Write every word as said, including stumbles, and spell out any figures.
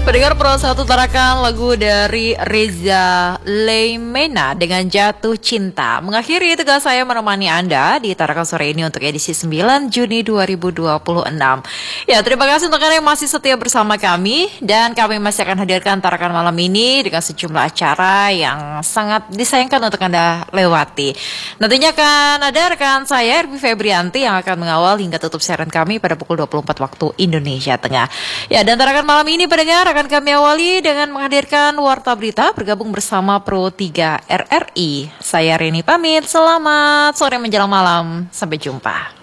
Pendengar Pro satu tarakan lagu dari Reza Leimena dengan Jatuh Cinta. Mengakhiri tugas saya menemani Anda di Tarakan Sore ini untuk edisi sembilan Juni dua ribu dua puluh enam. Ya, terima kasih untuk Anda yang masih setia bersama kami. Dan kami masih akan hadirkan Tarakan malam ini dengan sejumlah acara yang sangat disayangkan untuk Anda lewati. Nantinya akan ada rekan saya, Ervi Febrianti, yang akan mengawal hingga tutup siaran kami pada pukul dua puluh empat waktu Indonesia Tengah. Ya, dan Tarakan malam ini pendengar akan kami awali dengan menghadirkan Warta Berita bergabung bersama Pro tiga R R I. Saya Reni pamit, selamat sore menjelang malam, sampai jumpa.